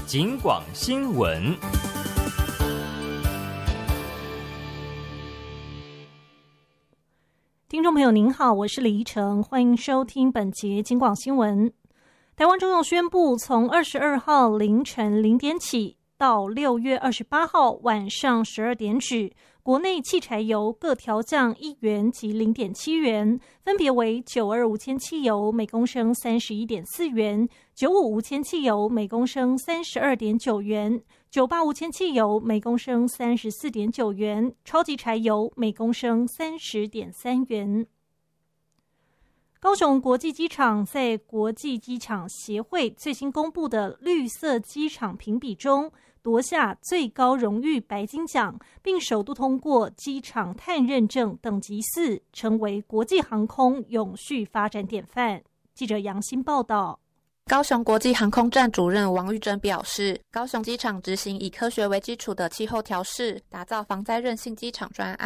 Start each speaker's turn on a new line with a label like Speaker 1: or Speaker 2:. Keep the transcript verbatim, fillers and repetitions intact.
Speaker 1: 警广新闻。
Speaker 2: 听众朋友您好，我是李怡诚，欢迎收听本节警广新闻。台湾中油宣布，从二十二号凌晨零点起到六月二十八号晚上十二点止，国内汽柴油各调降一元及零点七元，分别为九二无铅汽油每公升三十一点四元，九五无铅汽油每公升三十二点九元，九八无铅汽油每公升三十四点九元，超级柴油每公升三十点三元。高雄国际机场在国际机场协会最新公布的绿色机场评比中夺下最高荣誉白金奖，并首度通过机场碳认证等级四，成为国际航空永续发展典范。记者杨欣报道。
Speaker 3: 高雄国际航空站主任王玉珍表示，高雄机场执行以科学为基础的气候调试，打造防灾韧性机场专案，